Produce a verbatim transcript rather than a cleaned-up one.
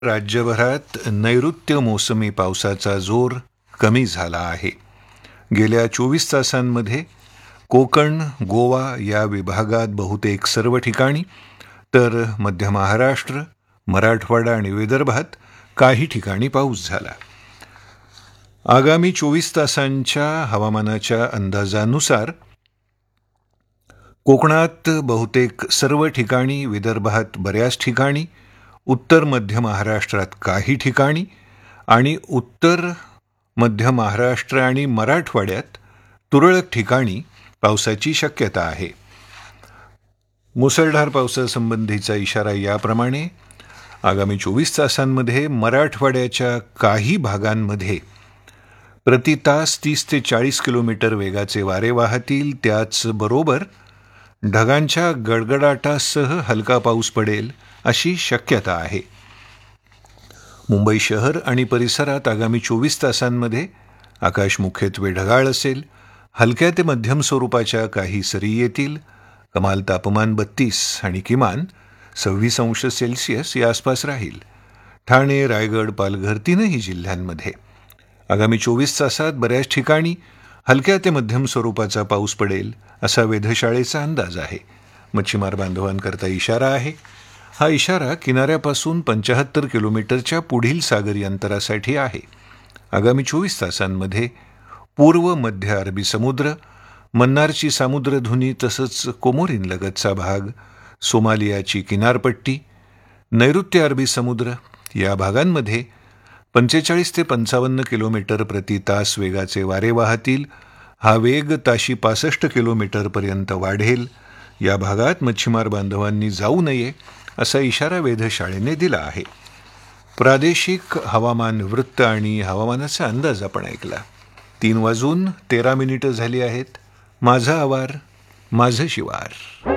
राज्यभरात नैऋत्य मोसमी पावसाचा जोर कमी झाला आहे. गेल्या चोवीस तासांमध्ये कोकण, गोवा या विभागात बहुतेक सर्व ठिकाणी, तर मध्य महाराष्ट्र, मराठवाडा आणि विदर्भात काही ठिकाणी पाऊस झाला. आगामी चोवीस तासांच्या हवामानाच्या अंदाजानुसार कोकणात बहुतेक सर्व ठिकाणी, विदर्भात बऱ्याच ठिकाणी, उत्तर मध्य महाराष्ट्रात काही ठिकाणी आणि उत्तर मध्य महाराष्ट्र आणि मराठवाड्यात तुरळक ठिकाणी पावसाची शक्यता आहे. मुसळधार पावसासंबंधीचा इशारा याप्रमाणे: आगामी चोवीस तासांमध्ये मराठवाड्याच्या काही भागांमध्ये प्रति तास तीस ते चाळीस किलोमीटर वेगाचे वारे वाहतील. त्याचबरोबर ढगांच्या गडगडाटासह हलका पाऊस पडेल अशी शक्यता आहे. मुंबई शहर आणि परिसरात आगामी चोवीस तासांमध्ये आकाश मुख्यत्वे ढगाळ असेल. हलक्या ते मध्यम स्वरूपाच्या काही सरी येतील. कमाल तापमान बत्तीस आणि किमान सव्वीस अंश सेल्सिअस या आसपास राहील. ठाणे, रायगड, पालघर तीनही जिल्ह्यांमध्ये आगामी चोवीस तासात बऱ्याच ठिकाणी हलक्या ते मध्यम स्वरूपाचा पाऊस पडेल असा वेधशाळेचा अंदाज आहे. मच्छीमार बांधवांकरता इशारा आहे. हा इशारा किनाऱ्यापासून पंच्याहत्तर किलोमीटरच्या पुढील सागरी अंतरासाठी आहे. आगामी चोवीस तासांमध्ये पूर्व मध्य अरबी समुद्र, मन्नारची सामुद्रधुनी तसंच कोमोरिनलगतचा भाग, सोमालियाची किनारपट्टी, नैऋत्य अरबी समुद्र या भागांमध्ये पंचेचाळीस ते पंचावन्न किलोमीटर प्रति तास वेगाचे वारे वाहतील. हा वेग ताशी पासष्ट किलोमीटरपर्यंत वाढेल. या भागात मच्छीमार बांधवांनी जाऊ नये असा इशारा वेधशाळेने दिला आहे. प्रादेशिक हवामान वृत्त आणि हवामानाचा अंदाज आपण ऐकला. तीन वाजून तेरा मिनिटं झाली आहेत. माझा आवार, माझं शिवार.